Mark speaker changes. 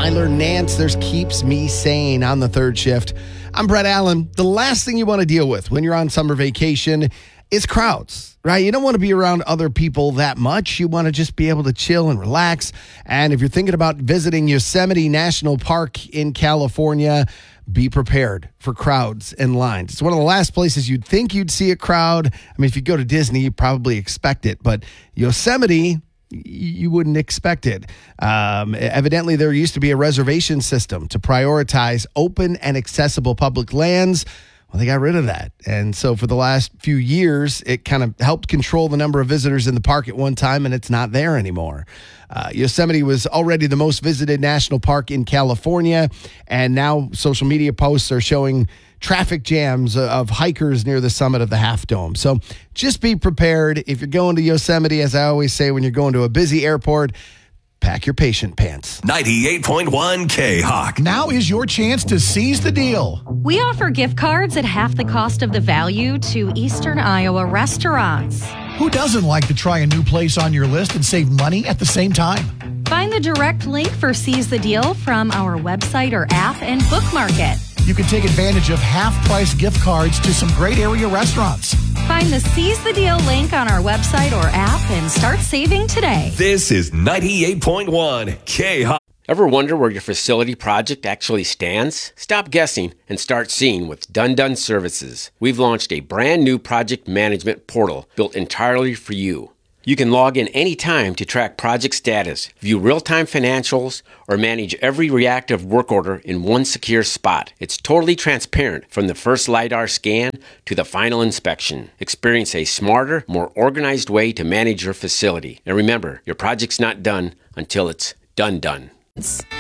Speaker 1: Tyler Nance. There's Keeps Me Sane on the third shift. I'm Brett Allen. The last thing you want to deal with when you're on summer vacation is crowds, right? You don't want to be around other people that much. You want to just be able to chill and relax. And if you're thinking about visiting Yosemite National Park in California, be prepared for crowds and lines. It's one of the last places you'd think you'd see a crowd. I mean, if you go to Disney, you probably expect it, but Yosemite, you wouldn't expect it. Evidently, there used to be a reservation system to prioritize open and accessible public lands. Well, they got rid of that. And so for the last few years, it kind of helped control the number of visitors in the park at one time, and it's not there anymore. Yosemite was already the most visited national park in California, and now social media posts are showing traffic jams of hikers near the summit of the Half Dome. So just be prepared. If you're going to Yosemite, as I always say, when you're going to a busy airport, pack your patient pants.
Speaker 2: 98.1 K-Hawk.
Speaker 3: Now is your chance to seize the deal.
Speaker 4: We offer gift cards at half the cost of the value to Eastern Iowa restaurants.
Speaker 3: Who doesn't like to try a new place on your list and save money at the same time?
Speaker 4: Find the direct link for Seize the Deal from our website or app and bookmark it.
Speaker 3: You can take advantage of half-price gift cards to some great area restaurants.
Speaker 4: Find the Seize the Deal link on our website or app and start saving today.
Speaker 2: This is 98.1 K-Hawk.
Speaker 5: Ever wonder where your facility project actually stands? Stop guessing and start seeing with Done Services. We've launched a brand new project management portal built entirely for you. You can log in anytime to track project status, view real-time financials, or manage every reactive work order in one secure spot. It's totally transparent from the first LiDAR scan to the final inspection. Experience a smarter, more organized way to manage your facility. And remember, your project's not done until it's done.